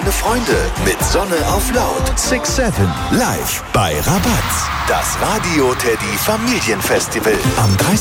deine Freunde mit Sonne auf Laut. 6-7 live bei Rabatz. Das Radio Teddy Familienfestival am 30.